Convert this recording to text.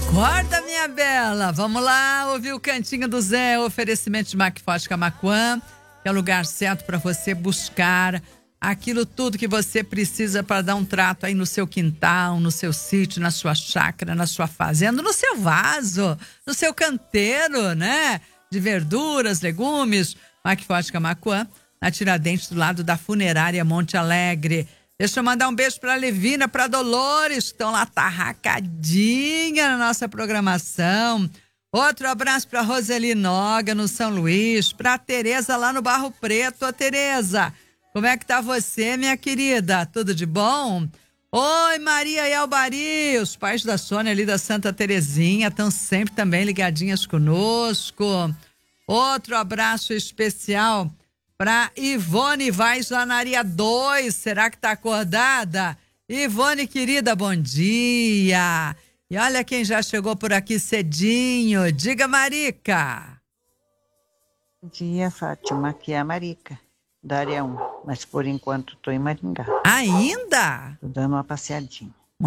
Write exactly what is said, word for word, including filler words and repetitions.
Acorda, minha bela. Vamos lá ouvir o Cantinho do Zé, oferecimento de Macforte Camaquã, que é o lugar certo para você buscar aquilo tudo que você precisa para dar um trato aí no seu quintal, no seu sítio, na sua chácara, na sua fazenda, no seu vaso, no seu canteiro, né? De verduras, legumes. Macforte Camaquã, na Tiradentes, do lado da Funerária Monte Alegre. Deixa eu mandar um beijo pra Levina, pra Dolores, que estão lá tarracadinha na nossa programação. Outro abraço pra Roseli Noga, no São Luís. Pra Tereza, lá no Barro Preto. Ô, Tereza, como é que tá você, minha querida? Tudo de bom? Oi, Maria e Albari, os pais da Sônia ali da Santa Terezinha estão sempre também ligadinhas conosco. Outro abraço especial para Ivone Vaz, lá na área dois. Será que tá acordada? Ivone, querida, bom dia. E olha quem já chegou por aqui cedinho. Diga, Marica. Bom dia, Fátima. Aqui é a Marica, da área um. Mas por enquanto tô em Maringá. Ainda? Tô dando uma passeadinha.